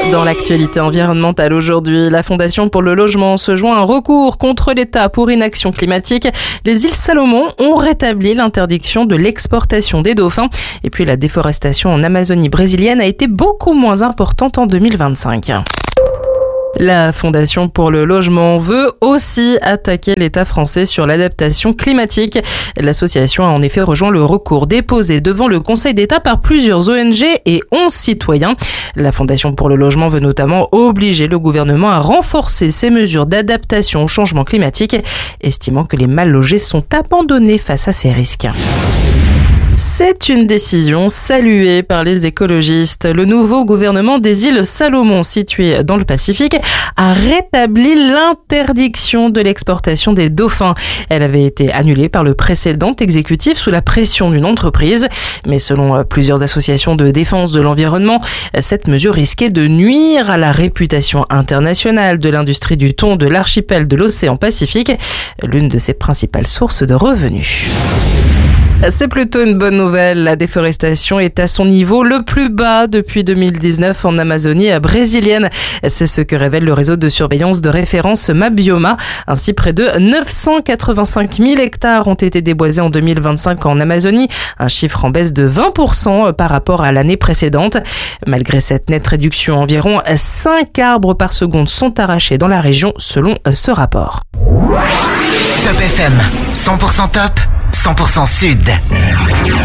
Dans l'actualité environnementale aujourd'hui, la Fondation pour le logement se joint à un recours contre l'État pour inaction climatique. Les îles Salomon ont rétabli l'interdiction de l'exportation des dauphins. Et puis la déforestation en Amazonie brésilienne a été beaucoup moins importante en 2025. La Fondation pour le logement veut aussi attaquer l'État français sur l'adaptation climatique. L'association a en effet rejoint le recours déposé devant le Conseil d'État par plusieurs ONG et 11 citoyens. La Fondation pour le logement veut notamment obliger le gouvernement à renforcer ses mesures d'adaptation au changement climatique, estimant que les mal logés sont abandonnés face à ces risques. C'est une décision saluée par les écologistes. Le nouveau gouvernement des îles Salomon, situées dans le Pacifique, a rétabli l'interdiction de l'exportation des dauphins. Elle avait été annulée par le précédent exécutif sous la pression d'une entreprise. Mais selon plusieurs associations de défense de l'environnement, cette mesure risquait de nuire à la réputation internationale de l'industrie du thon de l'archipel de l'océan Pacifique, l'une de ses principales sources de revenus. C'est plutôt une bonne nouvelle. La déforestation est à son niveau le plus bas depuis 2019 en Amazonie brésilienne. C'est ce que révèle le réseau de surveillance de référence Mabioma. Ainsi, près de 985 000 hectares ont été déboisés en 2025 en Amazonie, un chiffre en baisse de 20% par rapport à l'année précédente. Malgré cette nette réduction, environ 5 arbres par seconde sont arrachés dans la région selon ce rapport. Top FM, 100% top, 100% sud.